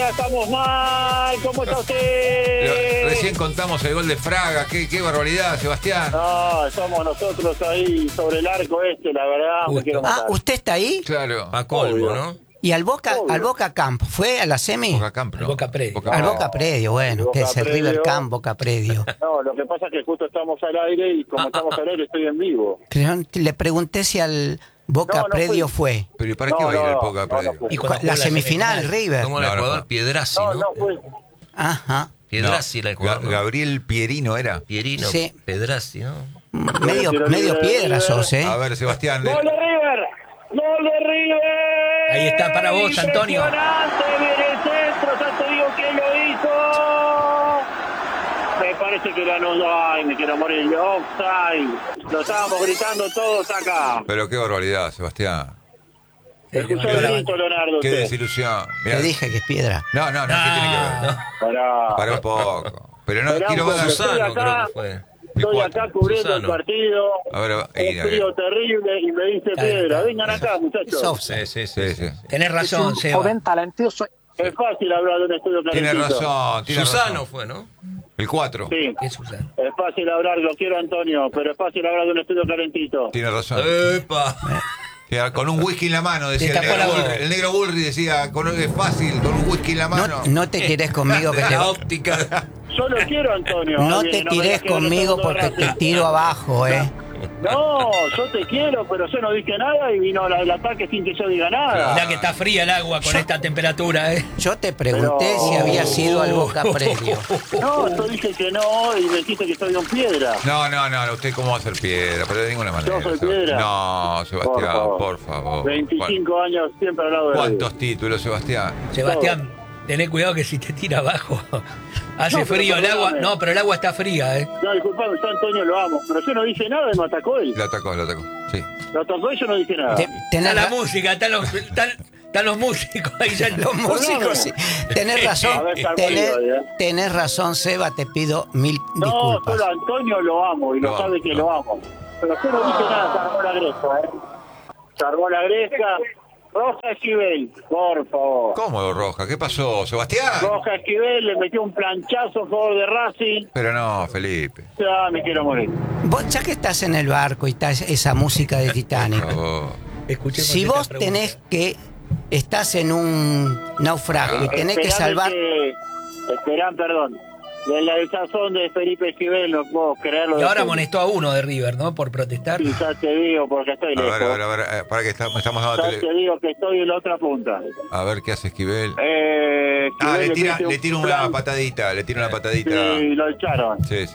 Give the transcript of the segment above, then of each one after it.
Fraga, estamos mal. ¿Cómo está usted? Recién contamos el gol de Fraga. Qué barbaridad, Sebastián. No, somos nosotros ahí sobre el arco la verdad. Me quiero matar. ¿Usted está ahí? Claro. A colmo, ¿no? ¿Y al Boca Camp? ¿Fue a la semi? Boca Camp, no. Boca Predio. Al Boca Predio, bueno, Boca que es el Predio. River Camp, Boca Predio. No, lo que pasa es que justo estamos al aire y como estamos al aire estoy en vivo. Le pregunté si al Boca No, no Predio fui. fue. Pero ¿y para qué va a ir el Boca Predio? fue. Y cuando La jugó semifinal, River. Como el No, no jugador fue. Piedrassi, No, ¿no? no fue. Ajá. Piedrassi era el jugador. ¿no? Gabriel Pierino era. Pierino, Sí. Piedrassi, ¿no? Medio piedra sos, ¿eh? A ver, Sebastián. ¡Gol de River! ¡Gol de River! Ahí está para vos, Antonio. Impresionante, viene el centro, ya te digo quién lo hizo. Me parece que la no. Ay, me quiero morir. Offside. Lo estábamos gritando todos acá. Pero qué barbaridad, Sebastián. Escuchó el grito, Leonardo. Qué usted. desilusión. Mirá. Te dije que es piedra. No, ¿qué tiene que ver? Pará. Para un poco. Pero no Esperá quiero un poco, ver. estoy Susano, acá. creo que fue. Estoy acá cubriendo Susano. el partido. A ver, Un frío terrible y me dice piedra. Vengan acá, muchachos. Sí. Tenés razón, Seba. talentoso. Es fácil hablar de un estudio Tiene calentito. razón. Susano razón. fue, ¿no? El 4. Sí. ¿Qué es Susano? Es fácil hablar, lo quiero Antonio, pero es fácil hablar de un estudio calentito. Tiene razón. ¡Epa! Que con un whisky en la mano, decía Te tapó la boca. el negro Bullrich decía, es fácil, con un whisky en la mano. No te querés conmigo que te... La óptica. Yo lo quiero, Antonio. No Alguien, te me tires digas que no conmigo te porque Racing. te tiro abajo, ¿eh? No, yo te quiero, pero yo no dije nada y vino el ataque sin que yo diga nada. Mirá que está fría el agua con esta temperatura, ¿eh? Yo te pregunté Pero- si había sido al Boca Predio. No, yo dije que no y me dijiste que soy un piedra. No, usted cómo va a ser piedra, pero de ninguna manera. Yo soy piedra. No, Sebastián, por favor. 25 años siempre al lado de ¿Cuántos títulos, Sebastián? Sebastián, tené cuidado que si te tira abajo hace No, pero frío el agua. perdóname. No, pero el agua está fría, ¿eh? No, disculpame, yo a Antonio lo amo, pero yo no dije nada y me atacó él. Lo atacó, sí. Lo atacó y yo no dije nada. Está Tenés la ra- música, están los músicos ahí ya. Los músicos, sí. Tenés razón, A ver, está el ruido ahí, ¿eh? tenés razón, Seba, te pido mil No, disculpas. solo a Antonio lo amo y lo No, sabe que no. lo amo. Pero yo no dije nada, se armó la gresca, Se armó la gresca. Roja Esquivel, por favor. ¿Cómo Roja? ¿Qué pasó, Sebastián? Roja Esquivel le metió un planchazo a favor de Racing. Pero no, Felipe. Ya me quiero morir. Vos, ya que estás en el barco y está esa música de Por Titanic, favor. Escuchemos si esta vos pregunta. tenés que... Estás en un naufragio y tenés que salvar... Esperán, perdón. De la desazón de Felipe Esquivel, no puedo creerlo. Y ahora amonestó a uno de River, ¿no? Por protestar. Y ya te digo, porque estoy A lejos. ver, para que estamos dando Ya te digo que estoy en la otra punta. A ver qué hace Esquivel. Esquivel Le tira una patadita, Sí, lo echaron. Sí.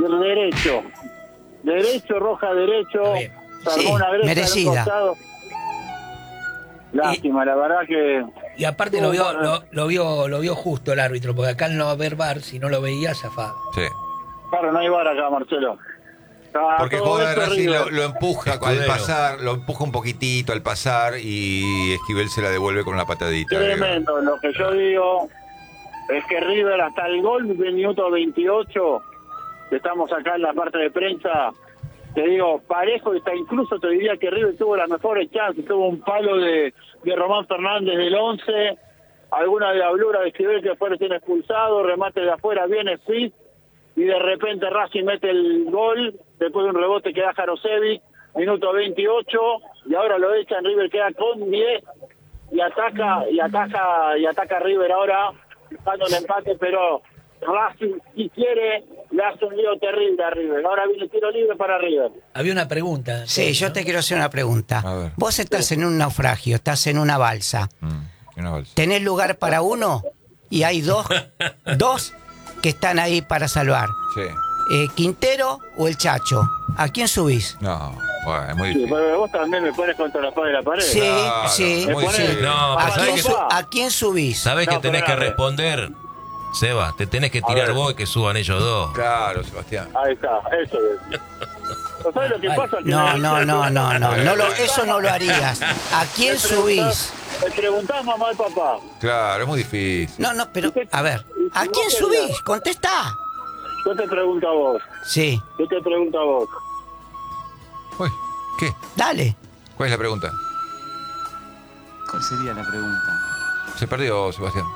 Derecho, Roja, derecho. Está bien. Se armó Sí, una brecha merecida. al costado. Lástima, la verdad que... Y aparte lo vio justo el árbitro, porque acá al no haber VAR, si no lo veía, zafado. Sí. Claro, no hay vara acá, Marcelo. Porque el Todo jugador de esto Racing River. lo empuja Escudero. al pasar, lo empuja un poquitito al pasar y Esquivel se la devuelve con una patadita. Tremendo, lo que yo digo es que River hasta el gol del minuto 28, que estamos acá en la parte de prensa, te digo, parejo, y incluso te diría que River tuvo las mejores chances, tuvo un palo de Román Fernández del 11, alguna diablura de Esquivel que después le tiene expulsado, remate de afuera, viene Fit, y de repente Racing mete el gol, después de un rebote que da Jarosevic, minuto 28, y ahora lo echan, River queda con 10, y ataca River ahora, buscando el empate, pero Racing, si quiere, le hace un lío terrible a River. Ahora viene el tiro libre para River. Había una pregunta. Sí, yo te quiero hacer una pregunta. A ver. Vos estás en un naufragio, estás en una balsa. Una bolsa. ¿Tenés lugar para uno? Y hay dos que están ahí para salvar. Sí. ¿Quintero o el Chacho? ¿A quién subís? No, bueno, es muy Sí, difícil. pero vos también me pones contra la espada de la pared. Sí, Claro, sí. muy Me pone- difícil. No, ¿A pero ¿sabés quién, que ¿A quién subís? sabés No, que tenés que perdóname. responder? Seba, te tenés que tirar ver. vos y que suban ellos dos. Claro, Sebastián. Ahí está, eso es. ¿No sabes lo que pasa? Que No, me- no, eso no lo harías. ¿A quién me subís? Me preguntás mamá y papá. Claro, es muy difícil. No, pero, a ver, ¿a quién subís? Contestá. Yo te pregunto a vos. Sí, Yo te pregunto a vos. Uy, ¿qué? dale. ¿Cuál es la pregunta? ¿Cuál sería la pregunta? Se perdió, Sebastián.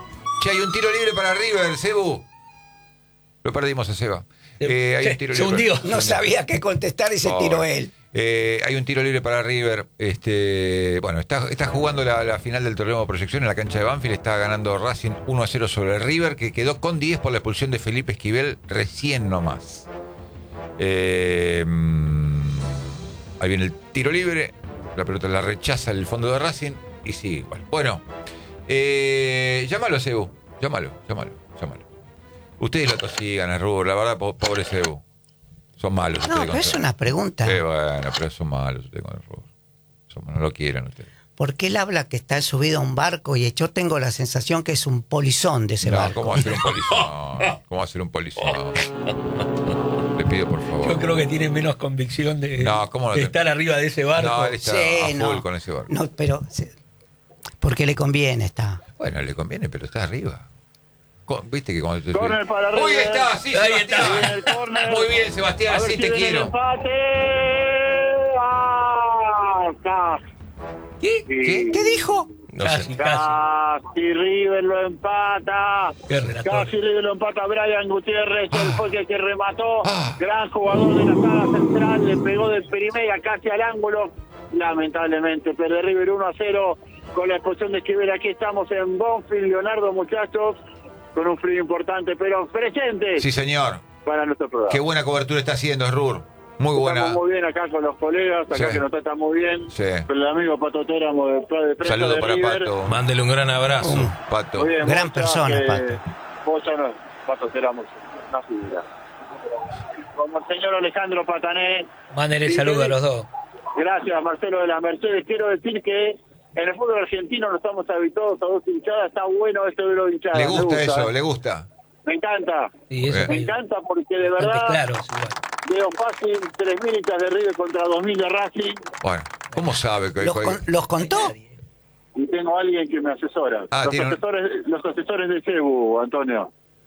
Che, hay un tiro libre para River, Cebu. Lo perdimos a Seba. Hay un tiro se libre. hundió. No sabía qué contestar y se tiró él. Hay un tiro libre para River. Bueno, está jugando la final del torneo de proyección en la cancha de Banfield. Está ganando Racing 1-0 sobre River, que quedó con 10 por la expulsión de Felipe Esquivel recién nomás. Ahí viene el tiro libre. La pelota la rechaza el fondo de Racing y sigue igual. Bueno, llámalo, Cebu. Llámalo. Ustedes lo tosigan, a Rubro. La verdad, pobre Cebu. Son malos. No, pero es una pregunta. Bueno, pero son malos ustedes con el Rubro. No lo quieren ustedes. ¿Por qué él habla que está subido a un barco y yo tengo la sensación que es un polizón de ese barco? ¿Cómo va a ser un polizón? ¿Cómo va a ser un polizón? Le pido, por favor. Yo creo que tiene menos convicción de estar arriba de ese barco. No, él está a full con ese barco. No, pero porque le conviene está. Bueno, le conviene, pero está arriba. ¿Viste que cuando te... Córner para River. ¡Uy, está! Sí, Ahí Sebastián. está. Muy bien, Sebastián, así te quiero. Empate. Casi. ¿Qué dijo? No sé. Casi. Casi River lo empata. Qué relator. Casi River lo empata. Brian Gutiérrez, él fue el que remató. Gran jugador de la saga central. Le pegó de primera casi al ángulo. Lamentablemente, pierde River 1-0 con la expulsión de Esquivel. Aquí estamos en Banfield, Leonardo, muchachos, con un frío importante, pero presente. Sí, señor. Para nuestro programa. Qué buena cobertura está haciendo, Rur. Muy buena. Estamos muy bien acá con los colegas, acá Sí. que nos tratan muy bien. Sí. Con el amigo Pato Téramo de prensa Saludo de para River. Pato. Mándele un gran abrazo. Pato. Muy bien, Gran Bocha, persona, que- Pato. Bocha no, Pato Téramo, una figura. Como el señor Alejandro Patané. Mándele saludo a los dos. Gracias, Marcelo de la Mercedes. Quiero decir que en el fútbol argentino no estamos habituados a dos hinchadas. Está bueno este duelo de hinchadas. Le me gusta eso, le gusta. Me encanta. Sí, eso Me es encanta porque de bastante verdad claro. Sí, bueno. veo fácil 3.000 hinchas de River contra 2.000 de Racing. Bueno, ¿cómo sabe? ¿Los contó? Y tengo a alguien que me asesora. tiene Los asesores de CEBU, Antonio.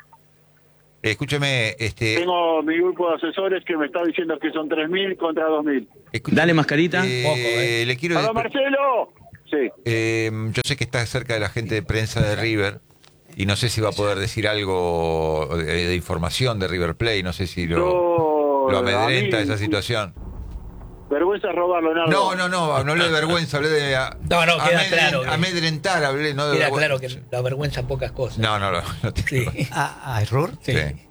Escúcheme, Tengo mi grupo de asesores que me está diciendo que son 3.000 contra 2.000. Dale, mascarita. Le quiero ¡Hola, Marcelo! Sí. yo sé que está cerca de la gente de prensa de River y no sé si va a poder decir algo de información de River Play, no sé si lo amedrenta a mí, esa situación. Vergüenza robarlo, Leonardo. No hablé de vergüenza, hablé de queda claro que- amedrentar, hablé, no de Queda vergüenza. claro que la vergüenza en pocas cosas. No tengo. Sí. ¿A Rur? Sí.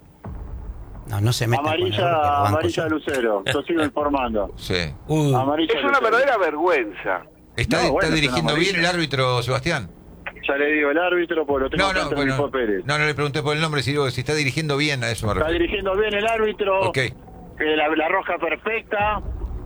No se meta con el Rur, que lo banco Amarilla yo. Lucero. Yo sigo informando. Sí. Amarilla Es una Lucero. verdadera vergüenza. ¿Está, No, está bueno, dirigiendo es una bien el árbitro, Sebastián? Ya le digo el árbitro, porque lo tengo acá entre mis papeles. No le pregunté por el nombre, si digo si está dirigiendo bien, a eso me Está refiero. dirigiendo bien el árbitro. Ok. La roja perfecta.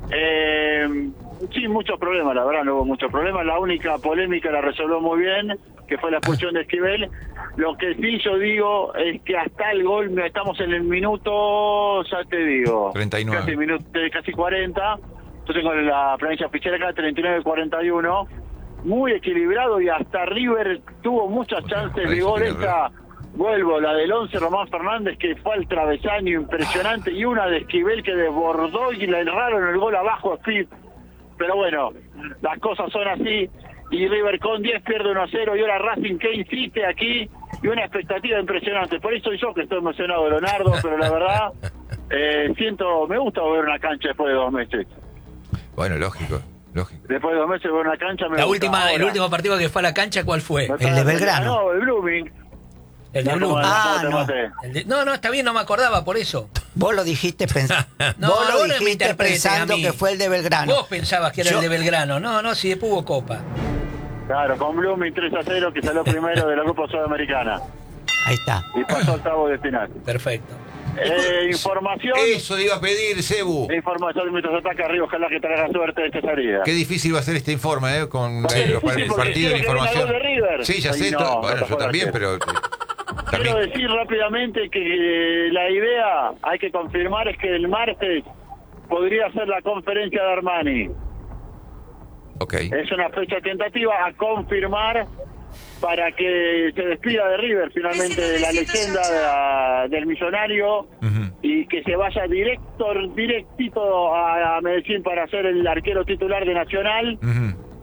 Sí, muchos problemas, la verdad, no hubo muchos problemas. La única polémica la resolvió muy bien, que fue la expulsión de Esquivel. Lo que sí yo digo es que hasta el gol, estamos en el minuto, ya te digo, 39. casi 40. Yo tengo la planilla oficial acá, 39-41. Muy equilibrado y hasta River tuvo muchas chances de gol. Esta, vuelvo, la del 11 Román Fernández, que fue al travesaño impresionante, y una de Esquivel que desbordó y la erraron el gol abajo a Speed. Pero bueno, las cosas son así, y River con 10 pierde 1-0, y ahora Racing, que insiste aquí, y una expectativa impresionante. Por eso soy yo que estoy emocionado, Leonardo, pero la verdad, me gusta ver una cancha después de 2 meses. Bueno, lógico. Después de 2 meses ver una cancha me La gusta. última, el Ahora, último partido que fue a la cancha, ¿cuál fue? El de Belgrano. No, el Blooming. El de No, Blue. como Ah, te no. maté. No, está bien, no me acordaba por eso. Vos lo dijiste, No, vos lo no me dijiste interpretes pensando a mí. que fue el de Belgrano. Vos pensabas que era Yo- el de Belgrano. No, si después hubo Copa. Claro, con Blooming 3-0, que salió primero de la Copa Sudamericana. Ahí está. Y pasó al octavo de final. Perfecto. Información. Eso le iba a pedir, Cebu. Información mientras ataca arriba, ojalá que traiga suerte de esta salida. Qué difícil va a ser este informe, con Sí, el sí, porque partido quiero de que información. venga gol de River. Sí, ya Ay, sé. no, Bueno, no yo te también, jodas. pero... Quiero También. decir rápidamente que la idea, hay que confirmar, es que el martes podría ser la conferencia de Armani. Ok. Es una fecha tentativa a confirmar para que se despida de River finalmente de la leyenda del millonario y que se vaya directito a Medellín para ser el arquero titular de Nacional.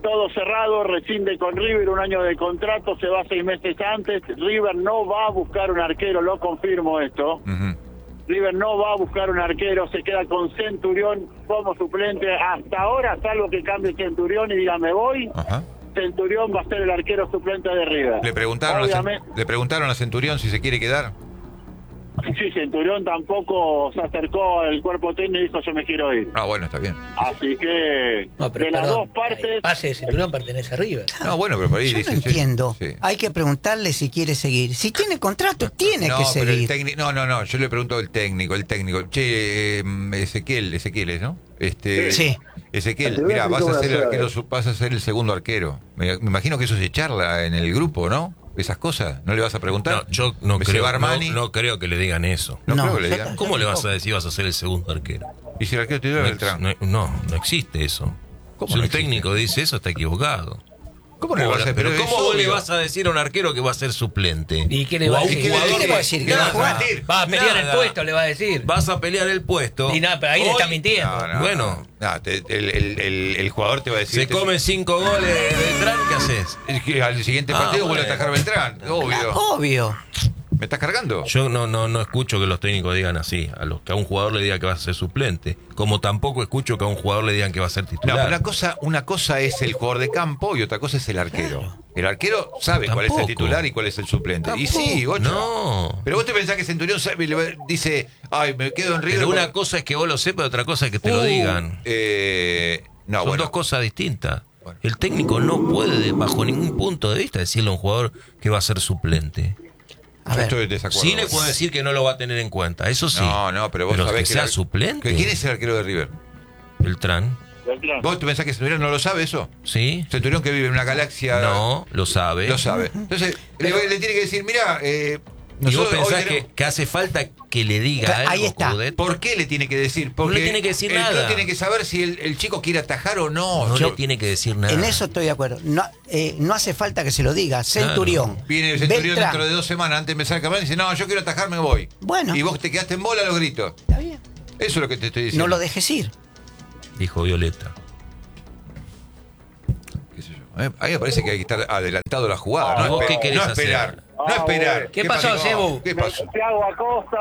todo cerrado, rescinde con River, 1 año de contrato, se va 6 meses antes. River no va a buscar un arquero, lo confirmo esto. River no va a buscar un arquero, se queda con Centurión como suplente. Hasta ahora, salvo que cambie Centurión y diga me voy, Centurión va a ser el arquero suplente de River. ¿Le preguntaron a Centurión si se quiere quedar? Sí, Centurión tampoco se acercó al cuerpo técnico y dijo yo me quiero ir. Ah, bueno, está bien. Así que No, pero de las perdón, dos partes... el pase de Centurión pertenece a River. No, bueno, pero por ahí Yo dice... no sí, entiendo. sí. Hay que preguntarle si quiere seguir. Si tiene contrato, tiene No, que pero el seguir. técnico... No, yo le pregunto al técnico. Che, Ezequiel es, ¿no? Sí. Ezequiel, mira, vas a ser el arquero, vas a ser el segundo arquero. Me imagino que eso se charla en el grupo, ¿no? Esas cosas, ¿no le vas a preguntar? No, yo no ¿Se creo, va Armani? no creo que le digan eso. No No, creo que le yo digan. ¿Cómo le vas a decir vas a ser el segundo arquero? ¿Y si el arquero titular es Beltrán? No existe eso. ¿Cómo Si no un existe? técnico dice eso, está equivocado. ¿Cómo no le vas a hacer? Pero es ¿cómo vos le obvio. vas a decir a un arquero que va a ser suplente? ¿Y qué le O va a un decir? jugador ¿Qué le va a que- decir? Nada, ¿Que va a jugar? mentir. Va a pelear el Nada. puesto, le va a decir. Vas a pelear el puesto. Y nada, pero ahí le está mintiendo. No, Bueno. no, el jugador te va a decir... Se come 5 goles de Beltrán, ¿qué haces? Es que al siguiente Ah, partido vuelve a bueno. atajar Beltrán. Obvio. Obvio. ¿Me estás cargando? Yo no escucho que los técnicos digan así, que a un jugador le digan que va a ser suplente, como tampoco escucho que a un jugador le digan que va a ser No, titular. pero una cosa es el jugador de campo y otra cosa es el arquero. El arquero sabe cuál es el Tampoco. titular y cuál es el suplente. Y Tampoco. sí, Bocha. No. Pero vos te pensás que Centurión sabe, dice, ay, me quedo en River. Pero una porque- cosa es que vos lo sepas, otra cosa es que te lo digan. No, Son bueno. dos cosas distintas. Bueno. El técnico no puede, bajo ningún punto de vista, decirle a un jugador que va a ser suplente. A Yo ver. estoy de desacuerdo. Sí le puede decir que no lo va a tener en cuenta, eso sí. No, pero vos sabés que que sea suplente. ¿Quién es el arquero de River? Beltrán, Beltrán. ¿Vos te pensás que Centurión no lo sabe eso? ¿sí? Centurión que vive en una galaxia... No, lo sabe. Lo sabe. Entonces, le tiene que decir, mira, ¿Y vos nosotros hoy pensás tenemos- que hace falta que le diga Claro, algo, ahí está. Coudet? ¿Por qué le tiene que decir? Porque No le tiene que decir el nada. club tiene que saber si el chico quiere atajar o no. No Yo- le tiene que decir nada. En eso estoy de acuerdo. No hace falta que se lo diga. Centurión. Viene el Centurión Beltrán. dentro de 2 semanas antes de empezar el campeonato y dice, no, yo quiero atajar, me voy. Bueno. Y vos te quedaste en bola, los gritos. Está bien. Eso es lo que te estoy diciendo. No lo dejes ir. Dijo Violeta. ¿Qué sé yo? A mí me parece que hay que estar adelantado a la jugada. ¿Y no vos espe- qué querés no esperar. hacer? No esperar. ¿Qué pasó, Cebu? ¿Qué pasó? Thiago Acosta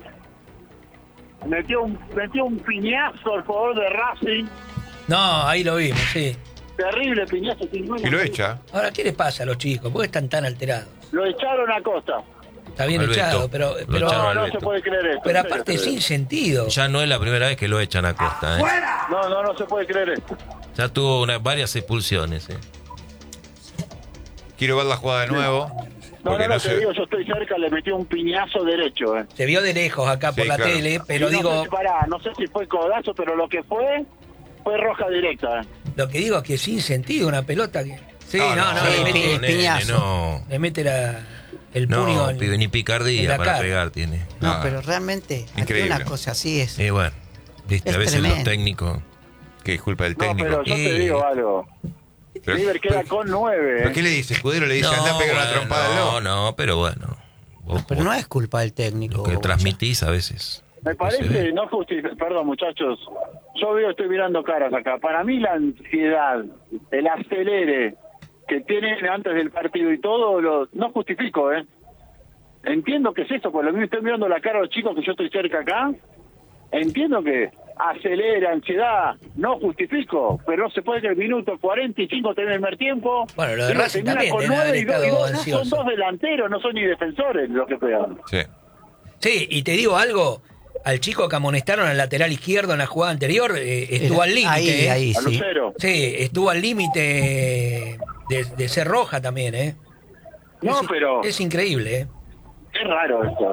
metió un piñazo al jugador de Racing. No, ahí lo vimos, sí. Terrible piñazo. Y lo echa. Ahora, ¿qué les pasa a los chicos? ¿Por qué están tan alterados? Lo echaron a Acosta. Está bien Alberto. echado, pero Lo echaron No, al no Beto. se puede creer esto. pero en serio, aparte en serio. sin sentido. Ya no es la primera vez que lo echan a Costa, ¿eh? No se puede creer esto. Ya tuvo varias expulsiones, ¿eh? Quiero ver la jugada de nuevo. No, Porque te sé. digo, yo estoy cerca, le metió un piñazo derecho. Se vio de lejos acá por Sí, la claro. tele, pero Y no digo, sé, pará, no sé si fue codazo, pero lo que fue roja directa. lo que digo es que sin sentido una pelota que... Sí, No, no, no, le sí, mete, nene, piñazo. no. le mete el puño No, en- pibe, ni en picardía la para cara. pegar tiene. No, Ah, pero realmente, ante increíble. una cosa así es. Y bueno, viste, Es a veces tremendo. los técnicos. Que es culpa del No, técnico. pero yo te digo algo. Pero- River queda con 9. ¿Pero qué le dice? Escudero le dice, anda a pegar una trompada al loco. no, pero bueno. Vos, Pero no es culpa del técnico. lo que Bocha. transmitís a veces. Me no se parece, ve. no justifica, perdón muchachos, yo veo, estoy mirando caras acá. Para mí la ansiedad, el acelere que tienen antes del partido y todo, no justifico, ¿eh? Entiendo que es esto, por lo mismo estoy mirando la cara a los chicos que yo estoy cerca acá. Entiendo que acelera, ansiedad, no justifico, pero no se puede que el minuto 45 termine el primer tiempo. Bueno, lo de River Racing termina también con deben haber 9 y dos, estado no son ansiosos. 2 delanteros, no son ni defensores los que pegan. Sí. Sí, y te digo algo, al chico que amonestaron al lateral izquierdo en la jugada anterior, estuvo al límite. Ahí, ¿eh? ahí, A sí. Lucero. Sí, estuvo al límite de ser roja también, ¿eh? No, Es- pero Es increíble, ¿eh? es raro esto.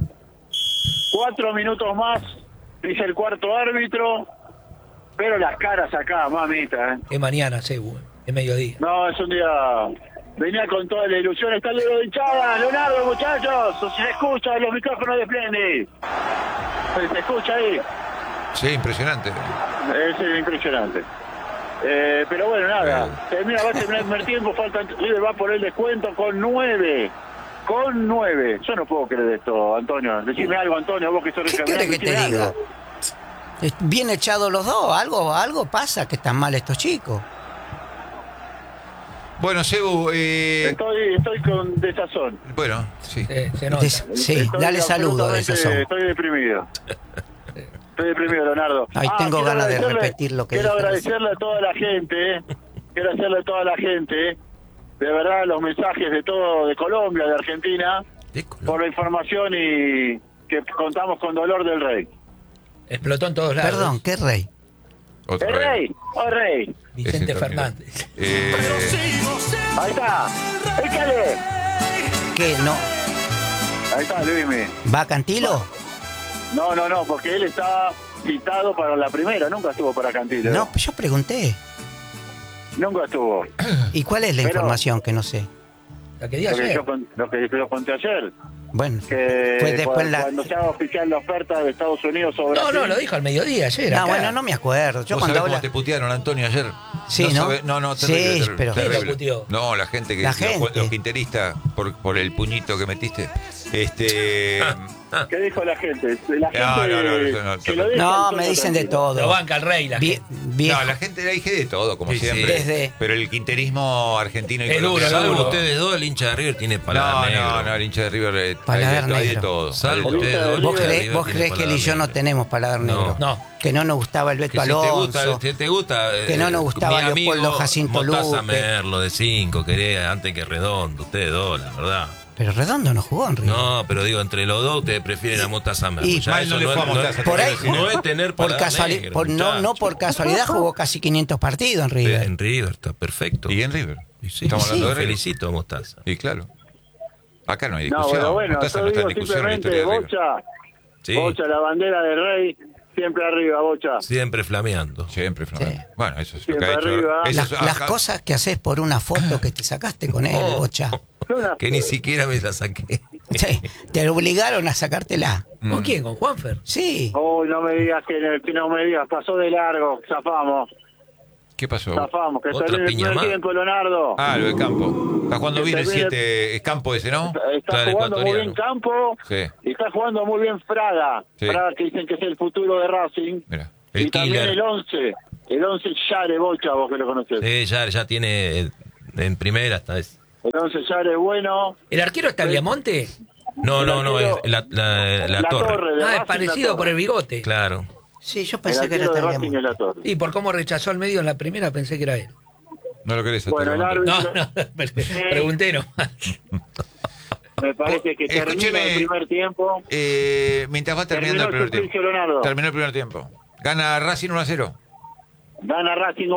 4 minutos más, dice el cuarto árbitro, pero las caras acá, mamita, ¿eh? Es mañana, Cebu, es mediodía. No, es un día... Venía con toda la ilusión, está el dedo de hinchada, Leonardo, muchachos, se escucha, los micrófonos de Plendy. Se escucha ahí, Sí, impresionante. es impresionante. Pero bueno, nada, va a terminar el primer tiempo, River va por el descuento con 9. Con 9. Yo no puedo creer esto, Antonio. Decime algo, Antonio, vos que sos ¿Qué campeón, quiere que te decime diga? algo. Bien echados los dos. Algo pasa que están mal estos chicos. Bueno, Sebu, Estoy con desazón. bueno, sí. Se nota. Sí, Estoy dale saludo de absolutamente- esa zona. Estoy deprimido. Estoy deprimido, Leonardo. Ay, tengo quiero ganas de agradecerle- repetir lo que Quiero dije agradecerle a toda la gente, quiero hacerle a toda la gente, de verdad, los mensajes de todo, de Colombia, de Argentina, por la información y que contamos con Dolor del Rey. Explotó en todos lados. Perdón, ¿qué rey? Otra ¡El vez. Rey! ¡Oh, Rey! Vicente Ese Fernández. Ahí está. ¡Échale! ¿Qué? ¿No? Ahí está, Luismi. ¿Va Cantilo? No, porque él está citado para la primera, nunca estuvo para Cantilo. No, yo pregunté. Nunca estuvo. ¿Y cuál es la Pero- información que no sé? La que di Lo que ayer. lo que yo conté ayer. Bueno, Que pues después cuando se haga oficial la oferta de Estados Unidos sobre No, lo dijo al mediodía ayer. No, acá. bueno, no me acuerdo. Yo ¿Vos cuando sabés cómo habla... te putearon, Antonio, ayer? Sí, ¿no? No, Sí, terrible, pero- ¿Quién lo terrible. puteó? No, la gente que... La gente. Los quinteristas, por el puñito que metiste. ¿Qué dijo la gente? La gente No, eso no, que lo deja No, el me todo dicen de tranquilo. todo. Lo banca el rey, la gente. Viejo. No, la gente le dije de todo, como Sí, sí. siempre. Desde- Pero el quinterismo argentino y Es duro, colombiano- Salvo duro. ustedes dos, el hincha de River tiene paladar negro. No, el hincha de River Paladar hay de negro. todo. Salvo hay de ustedes todo. dos. ¿Vos River creés, tiene vos creés que él y paladar yo no negro. tenemos paladar negro? No. Que no nos gustaba el Beto Que si te gusta, Alonso. si te gusta Que no nos gustaba mi amigo Leopoldo Jacinto Mostaza Luque. Merlo de 5, quería antes que Redondo, ustedes dos, la verdad. Pero Redondo no jugó en River. No, pero digo, entre los dos ustedes prefieren a Mostaza Merlo. Y Ya mal eso no le fue a Mostaza, Por ahí no es tener por paladar negro, no por casualidad jugó casi 500 partidos en River. En River, está perfecto. Y en River. Y sí, Estamos sí, hablando de River. felicito a Mostaza. Y claro. Acá no hay No, discusión. bueno, Mostaza yo no está en digo discusión en la simplemente historia de River. Bocha, Sí, Bocha, la bandera del Rey, siempre arriba, Bocha. siempre flameando. Siempre, Flamengo. Sí. Bueno, eso es lo que Siempre ha hecho. arriba. Eso Las, es- las acá- cosas que haces por una foto que te sacaste con él, Oh. Bocha. Que ni siquiera me la saqué. Sí, te obligaron a sacártela. ¿Con quién? ¿Con Juanfer? Sí. Uy, no me digas que no me digas, pasó de largo, zafamos, ¿Qué pasó? que Otra salió en el piña primer más. tiempo, Leonardo. Ah, lo de Campo. Está jugando bien el Termina- 7. Es Campo ese, ¿no? Está Claro, jugando muy bien ecuatoriano. Campo Sí. y está jugando muy bien Fraga. Sí. Fraga que dicen que es el futuro de Racing. Mira. Y El también killer. el 11 Yare Bocha, vos que lo conocés. Sí, ya tiene en primera hasta es. El 11 Yare bueno. ¿El arquero es Tagliamonte? No, es arquero- la torre. de Ah, Racing, es parecido la por el Torre. bigote. Claro. Sí, yo El pensé que era arquero de Tagliamonte. Racing es la Torre. Y por cómo rechazó al medio en la primera, pensé que era él. No lo querés. Bueno, el Monte. árbitro- No, pregunté nomás. Me parece que termina Escúcheme. el primer tiempo. Mientras va terminando Terminó el primer el suplicio, tiempo. Leonardo. Terminó el primer tiempo. Gana Racing 1-0. Gana Racing